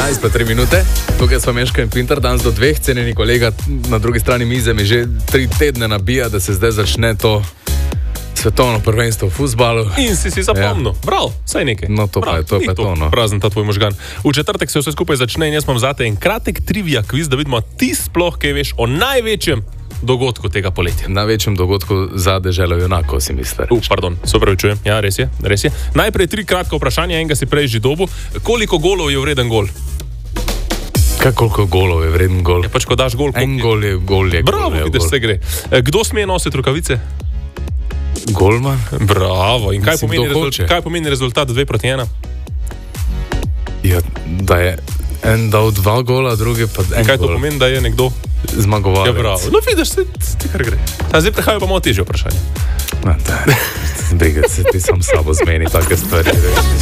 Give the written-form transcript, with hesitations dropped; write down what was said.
11:03 minute. Tukaj smo Meška in Pintar, danes do 2, cenjeni kolega na drugi strani mize mi že 3 tedne nabija, da se zdaj začne to svetovno prvenstvo v fuzbalu. In si zapomnil, Bral, saj nekaj. No, to pa je to. No. Prazen ta tvoj možgan. V četrtek se vse skupaj začne in jaz imam zate en kratek trivia kviz, da vidimo, ti sploh kaj veš o največjem dogodku tega poletja. Največjem dogodku za deželo junakov, si misliš? Pardon, se opravičujem. Ja, res je. Najprej 3 kratka vprašanja, enega si prej že dobil. Koliko golov je vreden gol? Koliko golov je vreden gol? Ja, pač ko daš gol, en gol je gol. Bravo, vidiš, se gre. Kdo sme nositi rukavice? Golman. Bravo. In kaj pomeni rezultat 2-1? Ja, da je en dal 2 gola, drugi pa en gol. Kaj to pomeni, da je nekdo zmagovalec? Ja, bravo. No, vidiš, ti kar gre. Zdaj prihajajo pa malo težje vprašanje. Briga se, ti sam sabo zmeni take stvari.